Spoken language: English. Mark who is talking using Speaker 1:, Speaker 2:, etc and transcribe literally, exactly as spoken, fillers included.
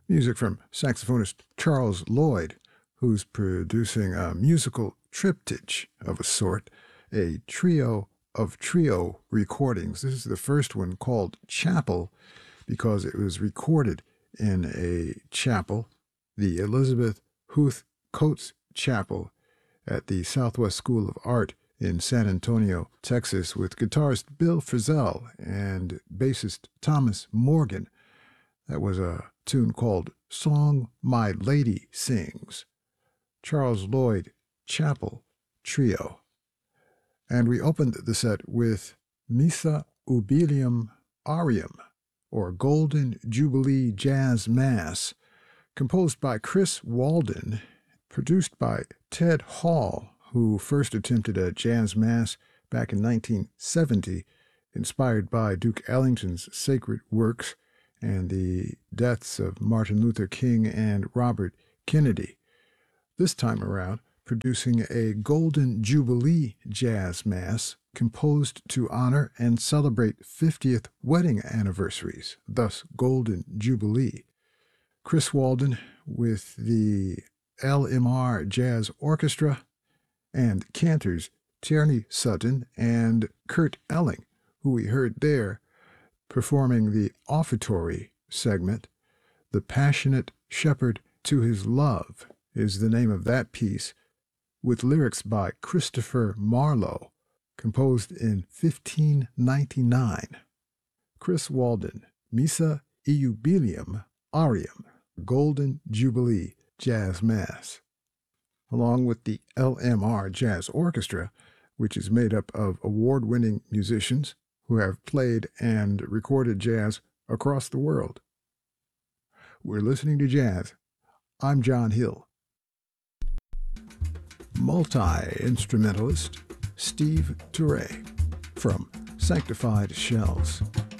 Speaker 1: Music from saxophonist Charles Lloyd, who's producing a musical triptych of a sort, a trio of trio recordings. This is the first one called Chapel because it was recorded in a chapel, the Elizabeth Huth Coates Chapel at the Southwest School of Art in San Antonio, Texas, with guitarist Bill Frisell and bassist Thomas Morgan. That was a tune called Song My Lady Sings. Charles Lloyd Chapel Trio. And we opened the set with Missa Ubilium Arium, or Golden Jubilee Jazz Mass, composed by Chris Walden, produced by Ted Hall, who first attempted a jazz mass back in nineteen seventy, inspired by Duke Ellington's sacred works and the deaths of Martin Luther King and Robert Kennedy. This time around, producing a Golden Jubilee Jazz Mass composed to honor and celebrate fiftieth wedding anniversaries, thus Golden Jubilee. Chris Walden with the L M R Jazz Orchestra, and cantors Tierney Sutton and Kurt Elling, who we heard there performing the offertory segment. The Passionate Shepherd to His Love is the name of that piece, with lyrics by Christopher Marlowe, composed in fifteen ninety-nine. Chris Walden, Missa Iubilium Arium, Golden Jubilee Jazz Mass, along with the L M R Jazz Orchestra, which is made up of award-winning musicians who have played and recorded jazz across the world. We're listening to jazz. I'm John Hill. Multi-instrumentalist Steve Turre from Sanctified Shells.